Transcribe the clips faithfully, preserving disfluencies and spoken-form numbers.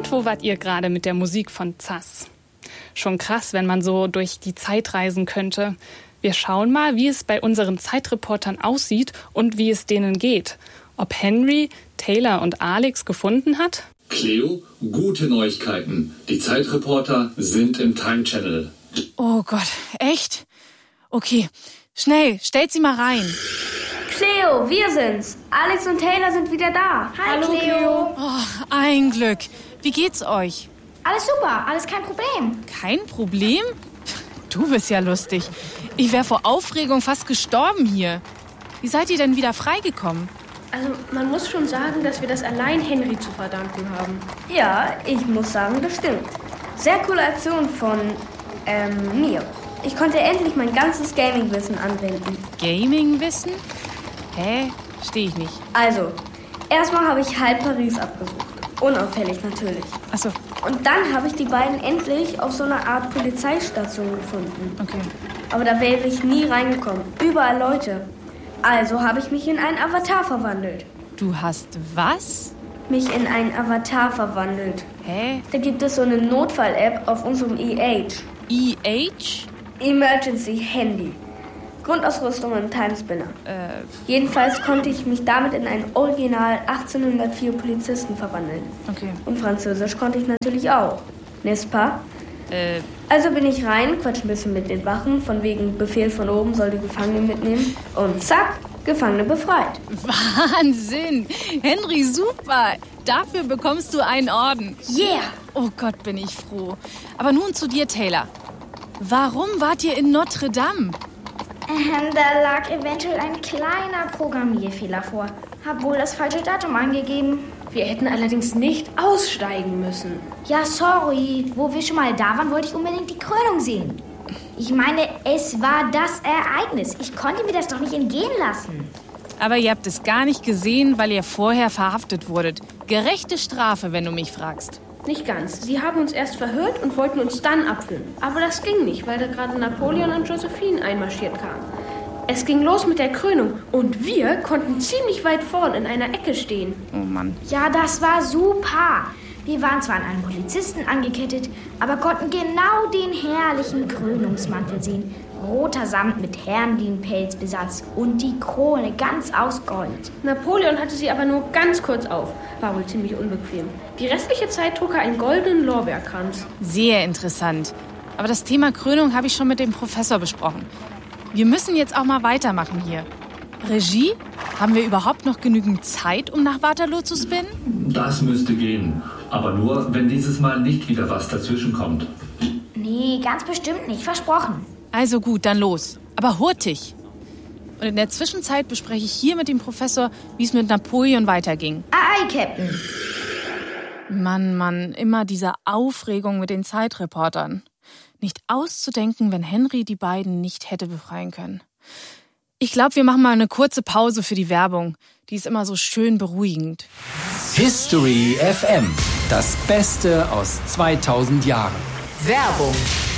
Und wo wart ihr gerade mit der Musik von Zaz? Schon krass, wenn man so durch die Zeit reisen könnte. Wir schauen mal, wie es bei unseren Zeitreportern aussieht und wie es denen geht. Ob Henry, Taylor und Alex gefunden hat? Cleo, gute Neuigkeiten. Die Zeitreporter sind im Time Channel. Oh Gott, echt? Okay, schnell, stellt sie mal rein. Cleo, wir sind's. Alex und Taylor sind wieder da. Hi, Hallo, Cleo. Oh, ein Glück. Wie geht's euch? Alles super, alles kein Problem. Kein Problem? Du bist ja lustig. Ich wäre vor Aufregung fast gestorben hier. Wie seid ihr denn wieder freigekommen? Also man muss schon sagen, dass wir das allein Henry zu verdanken haben. Ja, ich muss sagen, das stimmt. Sehr coole Aktion von ähm, mir. Ich konnte endlich mein ganzes Gaming-Wissen anwenden. Gaming-Wissen? Hä? Verstehe ich nicht. Also, erstmal habe ich halb Paris abgesucht. Unauffällig natürlich. Ach so. Und dann habe ich die beiden endlich auf so einer Art Polizeistation gefunden. Okay. Aber da wäre ich nie reingekommen. Überall Leute. Also habe ich mich in einen Avatar verwandelt. Du hast was? Mich in einen Avatar verwandelt. Hä? Da gibt es so eine Notfall-App auf unserem E H. E H? Emergency Handy. Grundausrüstung und Timespinner. Äh. Jedenfalls konnte ich mich damit in einen Original achtzehnhundertvier Polizisten verwandeln. Okay. Und Französisch konnte ich natürlich auch. N'est-ce pas? Äh. Also bin ich rein, quatsch ein bisschen mit den Wachen, von wegen Befehl von oben, soll die Gefangene mitnehmen. Und zack, Gefangene befreit. Wahnsinn! Henry, super! Dafür bekommst du einen Orden. Yeah! Oh Gott, bin ich froh. Aber nun zu dir, Taylor. Warum wart ihr in Notre Dame? Ähm, da lag eventuell ein kleiner Programmierfehler vor. Hab wohl das falsche Datum angegeben. Wir hätten allerdings nicht aussteigen müssen. Ja, sorry. Wo wir schon mal da waren, wollte ich unbedingt die Krönung sehen. Ich meine, es war das Ereignis. Ich konnte mir das doch nicht entgehen lassen. Aber ihr habt es gar nicht gesehen, weil ihr vorher verhaftet wurdet. Gerechte Strafe, wenn du mich fragst. Nicht ganz. Sie haben uns erst verhört und wollten uns dann abführen. Aber das ging nicht, weil da gerade Napoleon und Josephine einmarschiert kamen. Es ging los mit der Krönung und wir konnten ziemlich weit vorn in einer Ecke stehen. Oh Mann. Ja, das war super. Wir waren zwar an einen Polizisten angekettet, aber konnten genau den herrlichen Krönungsmantel sehen. Roter Samt mit Hermlinpelzbesatz und die Krone ganz aus Gold. Napoleon hatte sie aber nur ganz kurz auf. War wohl ziemlich unbequem. Die restliche Zeit trug er einen goldenen Lorbeerkranz. Sehr interessant. Aber das Thema Krönung habe ich schon mit dem Professor besprochen. Wir müssen jetzt auch mal weitermachen hier. Regie, haben wir überhaupt noch genügend Zeit, um nach Waterloo zu spinnen? Das müsste gehen. Aber nur, wenn dieses Mal nicht wieder was dazwischen kommt. Nee, ganz bestimmt nicht. Versprochen. Also gut, dann los. Aber hurtig. Und in der Zwischenzeit bespreche ich hier mit dem Professor, wie es mit Napoleon weiterging. Aye, Captain. Mann, Mann, immer diese Aufregung mit den Zeitreportern. Nicht auszudenken, wenn Henry die beiden nicht hätte befreien können. Ich glaube, wir machen mal eine kurze Pause für die Werbung. Die ist immer so schön beruhigend. History F M. Das Beste aus zweitausend Jahren. Werbung.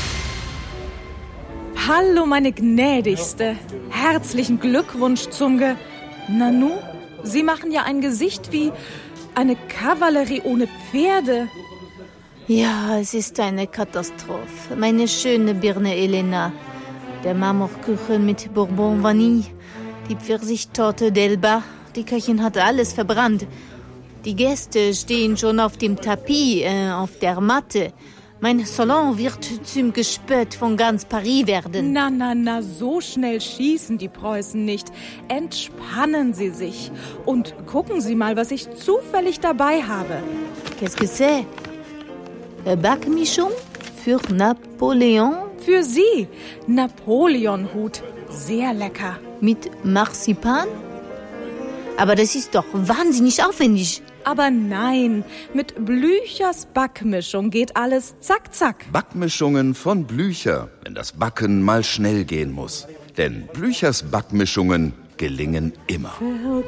Hallo, meine Gnädigste. Herzlichen Glückwunsch zum Ge... Nanu, Sie machen ja ein Gesicht wie eine Kavallerie ohne Pferde. Ja, es ist eine Katastrophe. Meine schöne Birne Elena. Der Marmorkuchen mit Bourbon Vanille. Die Pfirsichtorte d'Elba. Die Köchin hat alles verbrannt. Die Gäste stehen schon auf dem Tapis, äh, auf der Matte. Mein Salon wird zum Gespött von ganz Paris werden. Na, na, na, so schnell schießen die Preußen nicht. Entspannen Sie sich. Und gucken Sie mal, was ich zufällig dabei habe. Qu'est-ce que c'est? Backmischung für Napoleon? Für Sie. Napoleonhut. Sehr lecker. Mit Marzipan? Aber das ist doch wahnsinnig aufwendig. Aber nein, mit Blüchers Backmischung geht alles zack, zack. Backmischungen von Blücher, wenn das Backen mal schnell gehen muss. Denn Blüchers Backmischungen gelingen immer.